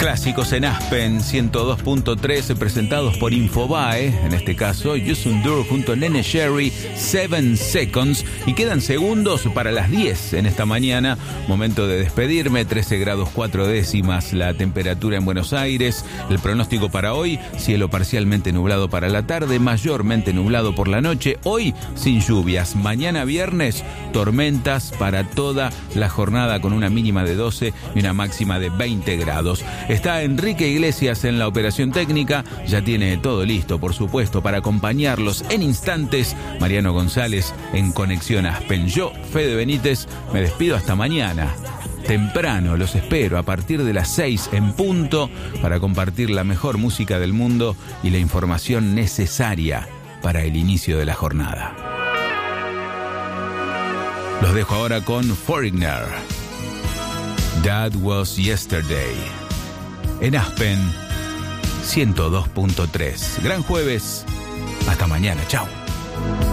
Clásicos en Aspen 102.3 presentados por Infobae, en este caso Yusun Dur junto a Nene Cherry, 7 Seconds, y quedan segundos para las 10 en esta mañana, momento de despedirme. 13 grados 4 décimas la temperatura en Buenos Aires. El pronóstico para hoy: cielo parcialmente nublado para la tarde, mayormente nublado por la noche, hoy sin lluvias. Mañana viernes, tormentas para toda la jornada con una mínima de 12 y una máxima de 20 grados. Está Enrique Iglesias en la operación técnica, ya tiene todo listo, por supuesto, para acompañarlos en instantes. Mariano González en Conexión Aspen. Yo, Fede Benítez, me despido hasta mañana. Temprano los espero a partir de las 6 en punto para compartir la mejor música del mundo y la información necesaria para el inicio de la jornada. Los dejo ahora con Foreigner. That Was Yesterday. En Aspen 102.3. Gran jueves. Hasta mañana. Chao.